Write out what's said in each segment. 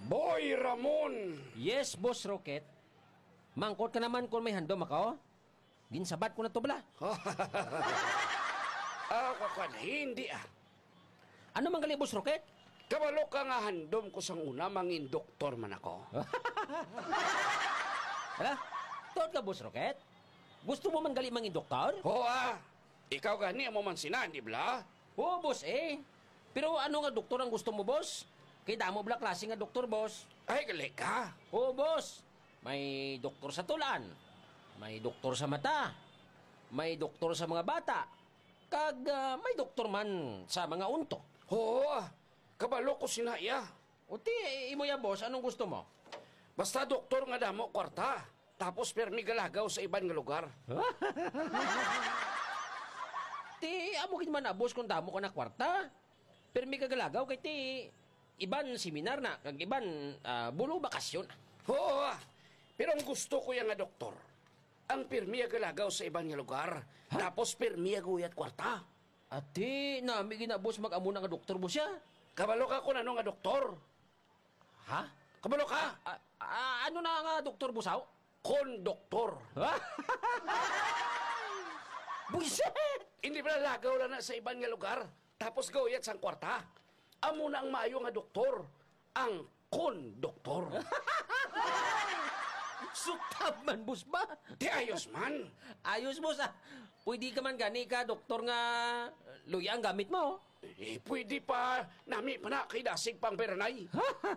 Boy Ramon! Yes, Boss Rocket. Mangkot ka naman kung may handom ako. Ginsabat ko na to bala. Kakan, hindi Ano man gali, Boss Rocket? Kabalo ka nga handom ko sang una, mangin doktor man ako. Hala, tuot ka, Boss Rocket? Gusto mo man gali mangin doktor? Ikaw gani mo man sinan, di bla? Oo, boss eh. Pero ano nga doktor ang gusto mo, boss? Kay damo bala klase nga doktor, boss. Ay, gali ka. Oo, boss. May doktor sa tulan. May doktor sa mata. May doktor sa mga bata. May doktor man sa mga unto. Kabalo ko sinaya. Uti, imo ya, boss. Anong gusto mo? Basta doktor nga damo kwarta. Tapos permi galagaw sa iban nga lugar. Ti, amo kin man na, boss, kung damo ka na kwarta. Pero may kagalagaw kay ti, iban seminar na, kag iban bulo bakasyon. Pero ang gusto ko yung nga doktor, ang permi galagaw sa iban nga lugar. Tapos permi guyat kwarta. Ati, nami gina, boss, mag-amo na nga doktor, boss ya. Kabalo ka kung ano nga doktor. Ha? Kabalo ka? Ano na nga doktor, bosaw? Kondoktor. Buisit! Hindi ba lagaw lang na sa ibang nga lugar? Tapos gawiyat sang kwarta. Amo na ang maayo nga doktor. Ang kondoktor. Sutab man, boss ba? Di ayos man. Ayos, boss Pwede ka man gani ka, doktor nga luya ang gamit mo. Pwede pa nami pa na kay dasig pang beranay.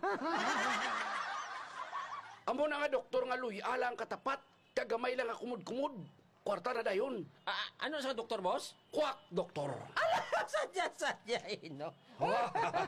Amo na nga doktor nga luya lang katapat. Kagamay lang kumud-kumud. Kwarta na dayon. Ano sa doktor, boss? Kwak, doktor. Ala, sadya, no?